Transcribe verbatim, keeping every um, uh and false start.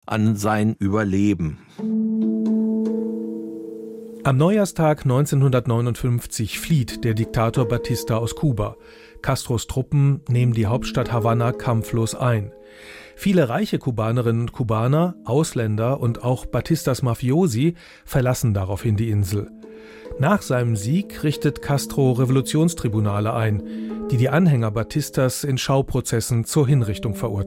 an sein Überleben. Am Neujahrstag neunzehnhundertneunundfünfzig flieht der Diktator Batista aus Kuba. Castros Truppen nehmen die Hauptstadt Havanna kampflos ein. Viele reiche Kubanerinnen und Kubaner, Ausländer und auch Batistas Mafiosi verlassen daraufhin die Insel. Nach seinem Sieg richtet Castro Revolutionstribunale ein, die die Anhänger Batistas in Schauprozessen zur Hinrichtung verurteilen.